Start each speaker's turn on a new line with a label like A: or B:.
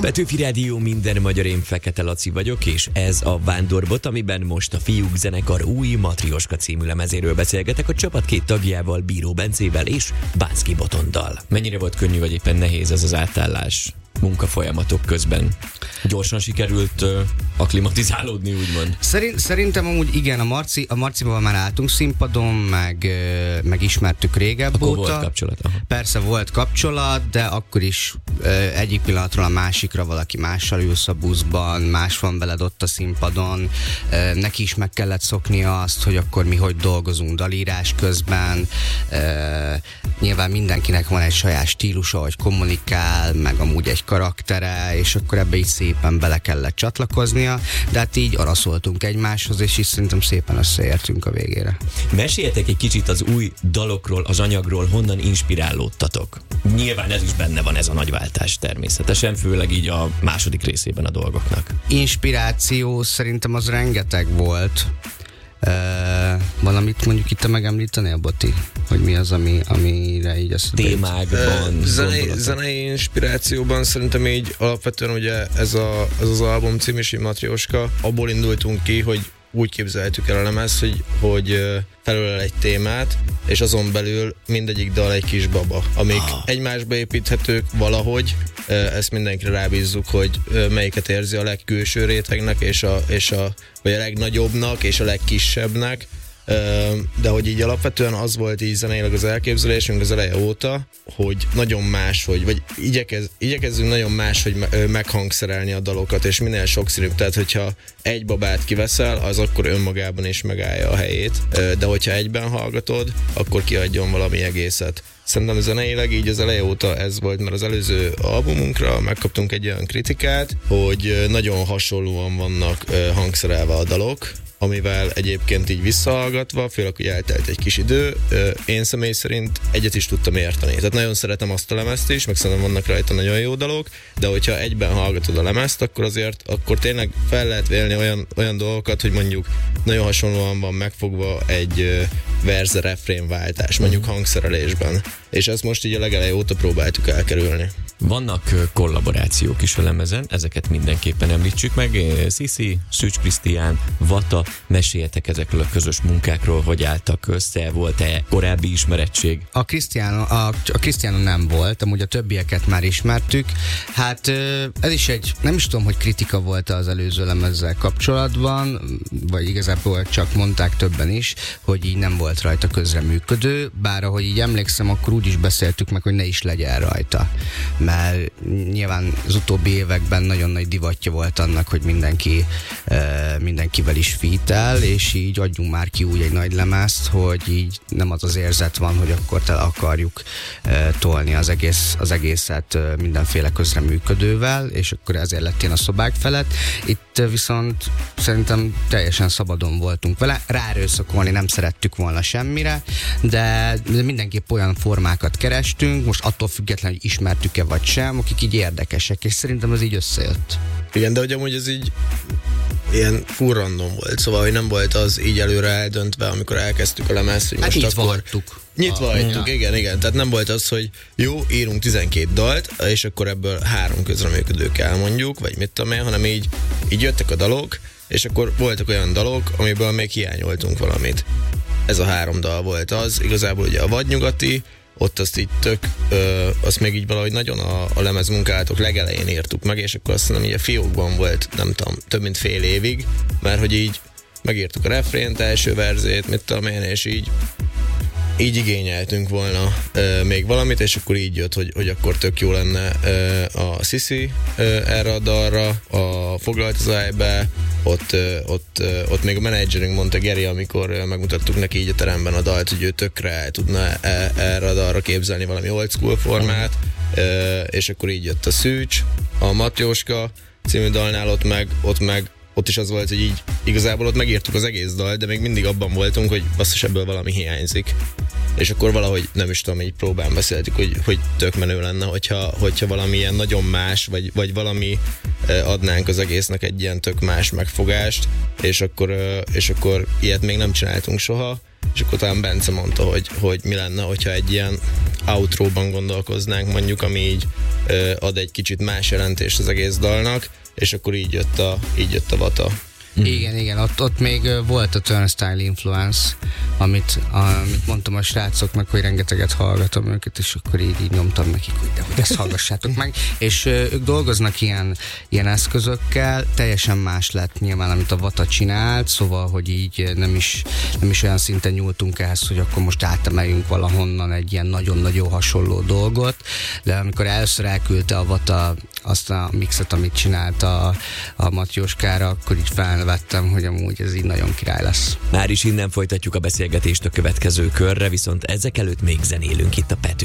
A: Petőfi Rádió, minden magyar, én Fekete Laci vagyok, és ez a Vándorbot, amiben most a Fiúk zenekar új Matrioska című lemezéről beszélgetek a csapat két tagjával, Bíró Bencével és Bánszky Botondal. Mennyire volt könnyű, vagy éppen nehéz ez az átállás munkafolyamatok közben? Gyorsan sikerült akklimatizálódni, úgymond?
B: Szerintem amúgy igen, a Marcival már álltunk színpadon, meg ismertük régebb
A: akkor
B: óta.
A: Volt kapcsolat? Aha.
B: Persze volt kapcsolat, de akkor is egyik pillanatról a másikra valaki mással ülsz a buszban, más van veled ott a színpadon, neki is meg kellett szoknia azt, hogy akkor mi hogy dolgozunk dalírás közben. Nyilván mindenkinek van egy saját stílusa, hogy kommunikál, meg amúgy egy karaktere, és akkor ebbe így szépen bele kellett csatlakoznia, de hát így araszoltunk egymáshoz, és így szerintem szépen összeértünk a végére.
A: Meséljetek egy kicsit az új dalokról, az anyagról, honnan inspirálódtatok. Nyilván ez is benne van, ez a nagy váltás természetesen, főleg így a második részében a dolgoknak.
B: Inspiráció szerintem az rengeteg volt. Valamit mondjuk itt megemlítenél, Boti? Hogy mi az, amire így ezt...
A: Témákban,
C: zenei inspirációban szerintem így alapvetően ugye ez az album cím is, Matrioska, abból indultunk ki, hogy úgy képzeltük el a lemez, hogy felölel egy témát, és azon belül mindegyik dal egy kis baba, amik egymásba építhetők valahogy, ezt mindenkire rábízzuk, hogy melyiket érzi a legkülső rétegnek, vagy a legnagyobbnak, és a legkisebbnek, de hogy így alapvetően az volt így zeneileg az elképzelésünk az eleje óta, hogy nagyon máshogy, vagy igyekezzünk nagyon máshogy meghangszerelni a dalokat, és minél sokszínűbb, tehát hogyha egy babát kiveszel, az akkor önmagában is megállja a helyét, de hogyha egyben hallgatod, akkor kiadjon valami egészet. Szerintem zeneileg így az eleje óta ez volt, mert az előző albumunkra megkaptunk egy olyan kritikát, hogy nagyon hasonlóan vannak hangszerelve a dalok, amivel egyébként így visszahallgatva, főleg, hogy eltelt egy kis idő, én személy szerint egyet is tudtam érteni. Tehát nagyon szeretem azt a lemezt is, meg szerintem vannak rajta nagyon jó dalok, de hogyha egyben hallgatod a lemezt, akkor tényleg fel lehet vélni olyan dolgokat, hogy mondjuk nagyon hasonlóan van megfogva egy verze-refrén váltás, mondjuk hangszerelésben. És ezt most így a legelejé óta próbáltuk elkerülni.
A: Vannak kollaborációk is a lemezen, ezeket mindenképpen említsük meg. Sziszi, Szűcs Krisztián, Vata, meséljetek ezekről a közös munkákról, hogy álltak össze, volt-e korábbi ismerettség?
B: A Krisztiánon nem volt, amúgy a többieket már ismertük. Hát ez is nem is tudom, hogy kritika volt az előző lemezzel kapcsolatban, vagy igazából csak mondták többen is, hogy így nem volt rajta közreműködő, bár ahogy így emlékszem, akkor úgy is beszéltük meg, hogy ne is legyen rajta. Mert nyilván az utóbbi években nagyon nagy divatja volt annak, hogy mindenkivel is featel, és így adjunk már ki úgy egy nagy lemezt, hogy így nem az érzet van, hogy akkor akarjuk tolni az egészet mindenféle közreműködővel, és akkor ezért lett én a szobák felett. Itt viszont szerintem teljesen szabadon voltunk vele, ráerőszakolni nem szerettük volna semmire, de mindenképp olyan formákat kerestünk, most attól függetlenül, hogy ismertük-e vagy sem, akik így érdekesek, és szerintem ez így összejött.
C: Igen, de hogy amúgy ez így ilyen full random volt, szóval hogy nem volt az így előre eldöntve, amikor elkezdtük a lemezt, hogy
B: hát
C: most
B: nyitva
C: akkor...
B: hagytuk.
C: Nyitva hagytuk, igen. Tehát nem volt az, hogy jó, írunk 12 dalt, és akkor ebből 3 közreműködő kell mondjuk, vagy mit tudom én, hanem így jöttek a dalok, és akkor voltak olyan dalok, amiből még hiányoltunk valamit. Ez a 3 dal volt az, igazából ugye a Vadnyugati, ott azt így azt még így valahogy nagyon a lemez munkálatok legelején írtuk meg, és akkor azt mondom, így a fiókban volt, nem tudom, több mint fél évig, mert hogy így megírtuk a refrént, első verzét, mit tudom én, és így igényeltünk volna még valamit, és akkor így jött, hogy akkor tök jó lenne a Sziszi erre a dalra, a Foglalt az ájbe, ott még a menedzserünk mondta, Geri, amikor megmutattuk neki így a teremben a dalt, hogy ő tökre el tudna erre a dalra képzelni valami old school formát, és akkor így jött a Szűcs, a Matrioska című dalnál, ott is az volt, hogy így igazából ott megírtuk az egész dalt, de még mindig abban voltunk, hogy basszus, ebből valami hiányzik. És akkor valahogy, nem is tudom, így próbán beszéltük, hogy tök menő lenne, hogyha valami ilyen nagyon más, vagy valami adnánk az egésznek egy ilyen tök más megfogást, és akkor ilyet még nem csináltunk soha, és akkor talán Bence mondta, hogy mi lenne, hogyha egy ilyen outróban gondolkoznánk mondjuk, ami így ad egy kicsit más jelentést az egész dalnak, és akkor így jött a Vata.
B: Igen, ott még volt a Turnstile Influence, amit mondtam a srácoknak, hogy rengeteget hallgatom őket, és akkor így nyomtam nekik, hogy ezt hallgassátok meg. És ők dolgoznak ilyen eszközökkel, teljesen más lett nyilván, amit a Vata csinált, szóval, hogy így nem is olyan szinten nyúltunk ehhez, hogy akkor most átemeljünk valahonnan egy ilyen nagyon-nagyon hasonló dolgot, de amikor először elküldte a Vata azt a mixet, amit csinált a Matrióskára, akkor így felvettem, hogy amúgy ez így nagyon király lesz.
A: Már is innen folytatjuk a beszélgetést a következő körre, viszont ezek előtt még zenélünk itt a Pető